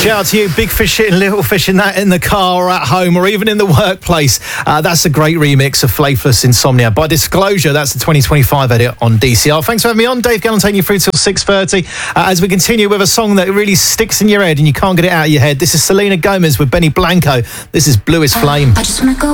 Shout out to you, big fish and little fish in that in the car or at home or even in the workplace. That's a great remix of Flavorless Insomnia. By Disclosure, that's the 2025 edit on DCR. Thanks for having me on. Dave Gallen taking you through till 6:30 as we continue with a song that really sticks in your head and you can't get it out of your head. This is Selena Gomez with Benny Blanco. This is Bluest Flame. I just wanna go